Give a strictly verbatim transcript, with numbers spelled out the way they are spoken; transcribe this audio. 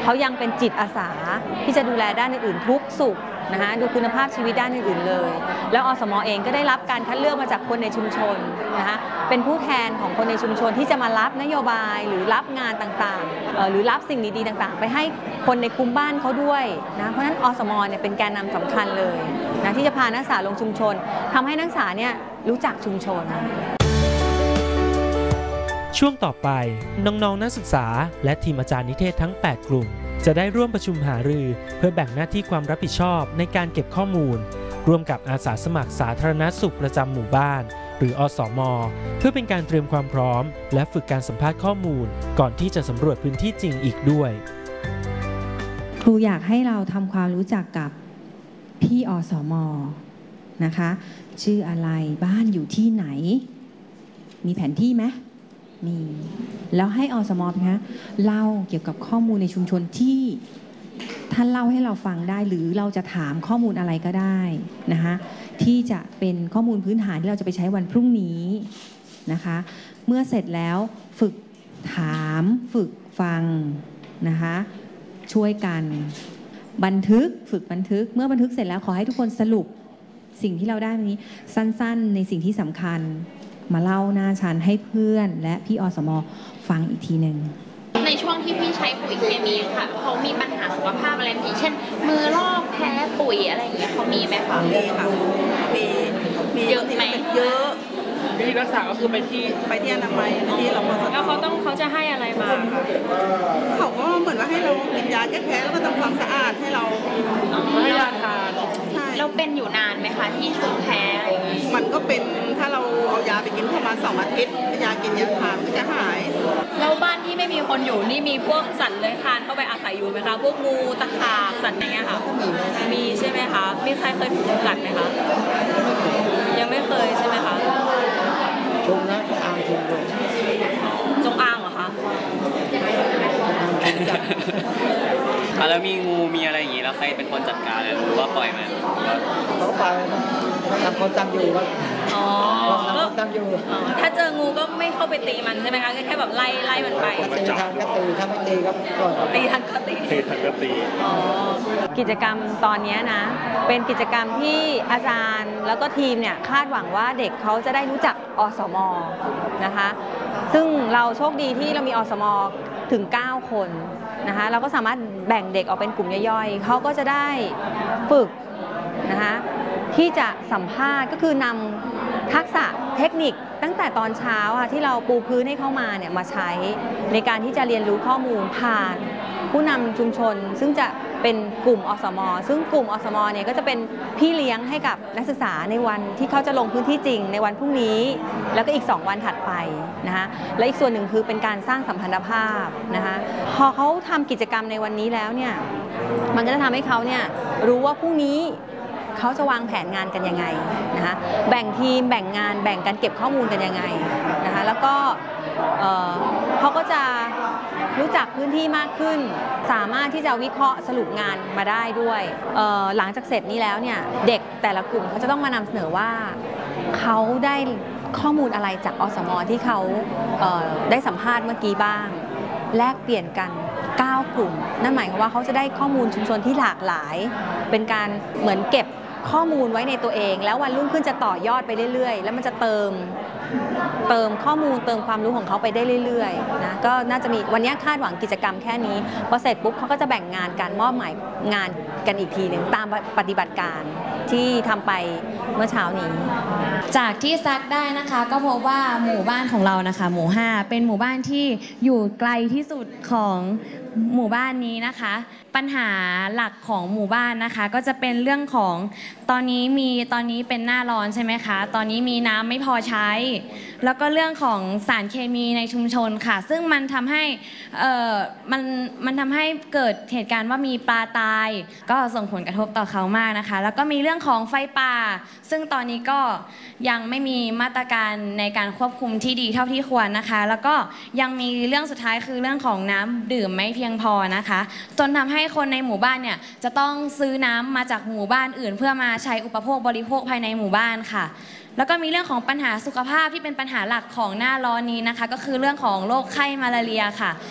เขายังเป็นจิตอาสาที่จะดูแลด้านอื่นๆทุกสุขนะคะดูคุณภาพชีวิตด้านอื่นๆเลยแล้วอสม.เองก็ได้รับการคัดเลือกมาจากคนในชุมชนนะคะเป็นผู้แทนของคนในชุมชนที่จะมารับนโยบายหรือรับงานต่างๆหรือรับสิ่งดีๆต่างๆไปให้คนในคุ้มบ้านเขาด้วยนะเพราะฉะนั้นอสม.เนี่ยเป็นแกนนำสำคัญเลยนะที่จะพานักศึกษาลงชุมชนทำให้นักศึกษาเนี่ยรู้จักชุมชนช่วงต่อไปน้องๆนักศึกษาและทีมอาจารย์นิเทศทั้งแปดกลุ่มจะได้ร่วมประชุมหารือเพื่อแบ่งหน้าที่ความรับผิดชอบในการเก็บข้อมูลร่วมกับอาสาสมัครสาธารณสุขประจำหมู่บ้านหรืออสม.เพื่อเป็นการเตรียมความพร้อมและฝึกการสัมภาษณ์ข้อมูลก่อนที่จะสำรวจพื้นที่จริงอีกด้วยครูอยากให้เราทำความรู้จักกับพี่อสม.นะคะชื่ออะไรบ้านอยู่ที่ไหนมีแผนที่ไหมมีแล้วให้อสม.นะคะเล่าเกี่ยวกับข้อมูลในชุมชนที่ท่านเล่าให้เราฟังได้หรือเราจะถามข้อมูลอะไรก็ได้นะคะที่จะเป็นข้อมูลพื้นฐานที่เราจะไปใช้วันพรุ่งนี้นะคะเมื่อเสร็จแล้วฝึกถามฝึกฟังนะคะช่วยกันบันทึกฝึกบันทึกเมื่อบันทึกเสร็จแล้วขอให้ทุกคนสรุปสิ่งที่เราได้วันนี้สั้นๆในสิ่งที่สำคัญมาเล่าหน้าชั้นให้เพื่อนและพี่อสม.ฟังอีกทีหนึ่งในช่วงที่พี่ใช้ปุ๋ยเคมีค่ะเขามีปัญหาสุขภาพอะไรไหมเช่นมือลอกแพ้ปุ๋ยอะไรอย่างเงี้ยเขามีไหมคะมีค่ะมีมีเยอะไหมเยอะวิธีรักษาก็คือไปที่ไปที่อนามัยที่เราแล้วเขาต้องเขาจะให้อะไรมาเขาก็เหมือนว่าให้เรากินยาแก้แพ้แล้วก็ทำความสะอาดให้เราให้ยาทานใช่เราเป็นอยู่นานไหมคะที่สุดแพ้อะไรอย่างเงี้ยมันก็เป็นถ้าเราเอายาไปกินประมาณสองอาทิตย์ยากินยาทานก็จะหายแล้วบ้านที่ไม่มีคนอยู่นี่มีพวกสัตว์เลื้อยคลานเข้าไปอาศัยอยู่ไหมคะพวกงูตะขาบสัตว์อะไรเงี้ยค่ะมีใช่ไหมคะมีใครเคยถูกกัดไหมคะยังไม่เคยใช่ไหมคะชมนะอ่างชมเลยจงอางเหรอคะแล้วมีงูมีอะไรอย่างงี้แล้วใครเป็นคนจัดการหรือว่าปล่อยมันเขาไปทำคนตั้งอยู่ก็อ๋อก็ตั้งอยู่ถ้าเจองูก็ไม่เข้าไปตีมันใช่ไหมคะแค่แบบไล่ไล่มันไปตีทางก็ตีถ้าไม่ตีก็ปล่อยตีทางก็ตีตีทางก็ตีกิจกรรมตอนนี้นะเป็นกิจกรรมที่อาจารย์แล้วก็ทีมเนี่ยคาดหวังว่าเด็กเขาจะได้รู้จักอสม.นะคะซึ่งเราโชคดีที่เรามีอสม.ถึงเก้าคนนะคะเราก็สามารถแบ่งเด็กออกเป็นกลุ่มย่อยๆเขาก็จะได้ฝึกนะคะที่จะสัมภาษณ์ก็คือนำทักษะเทคนิคตั้งแต่ตอนเช้าค่ะที่เราปูพื้นให้เข้ามาเนี่ยมาใช้ในการที่จะเรียนรู้ข้อมูลผ่านผู้นำชุมชนซึ่งจะเป็นกลุ่มอสม.ซึ่งกลุ่มอสม.เนี่ยก็จะเป็นพี่เลี้ยงให้กับนักศึกษาในวันที่เขาจะลงพื้นที่จริงในวันพรุ่งนี้แล้วก็อีกสองวันถัดไปนะคะและอีกส่วนหนึ่งคือเป็นการสร้างสัมพันธภาพนะคะพอเขาทำกิจกรรมในวันนี้แล้วเนี่ยมันก็จะทำให้เขาเนี่ยรู้ว่าพรุ่งนี้เขาจะวางแผนงานกันยังไงนะคะแบ่งทีมแบ่งงานแบ่งการเก็บข้อมูลกันยังไงนะคะแล้วก็เขาก็จะรู้จักพื้นที่มากขึ้นสามารถที่จะวิเคราะห์สรุปงานมาได้ด้วยหลังจากเสร็จนี้แล้วเนี่ยเด็กแต่ละกลุ่มเขาจะต้องมานำเสนอว่าเขาได้ข้อมูลอะไรจากอสม.ที่เขาได้สัมภาษณ์เมื่อกี้บ้างแลกเปลี่ยนกันเก้ากลุ่มนั่นหมายความว่าเขาจะได้ข้อมูลชุมชนที่หลากหลายเป็นการเหมือนเก็บข้อมูลไว้ในตัวเองแล้ววันรุ่งขึ้นจะต่อยอดไปเรื่อยๆแล้วมันจะเติมเติมข้อมูลเติมความรู้ของเขาไปได้เรื่อยๆนะก็น่าจะมีวันนี้คาดหวังกิจกรรมแค่นี้พอเสร็จปุ๊บเขาก็จะแบ่งงานการมอบหมายงานกันอีกทีหนึ่งตามปฏิบัติการที่ทำไปเมื่อเช้านี้จากที่ซักได้นะคะก็พบว่าหมู่บ้านของเรานะคะหมู่ห้าเป็นหมู่บ้านที่อยู่ไกลที่สุดของหมู่บ้านนี้นะคะปัญหาหลักของหมู่บ้านนะคะก็จะเป็นเรื่องของตอนนี้มีตอนนี้เป็นหน้าร้อนใช่ไหมคะตอนนี้มีน้ำไม่พอใช้แล้วก็เรื่องของสารเคมีในชุมชนค่ะซึ่งมันทำให้เอ่อมันมันทำให้เกิดเหตุการณ์ว่ามีปลาตายก็ส่งผลกระทบต่อเขามากนะคะแล้วก็มีเรื่องของไฟป่าซึ่งตอนนี้ก็ยังไม่มีมาตรการในการควบคุมที่ดีเท่าที่ควรนะคะแล้วก็ยังมีเรื่องสุดท้ายคือเรื่องของน้ำดื่มไม่เพียงพอนะคะจนทำให้คนในหมู่บ้านเนี่ยจะต้องซื้อน้ำมาจากหมู่บ้านอื่นเพื่อมาใช้อุปโภคบริโภคภายในหมู่บ้านค่ะแล้วก็มีเรื่องของปัญหาสุขภาพที่เป็นปัญหาหลักของหน้าร้อนนี้นะคะก็คือเรื่องของโรคไข้มาลาเรียค่ะ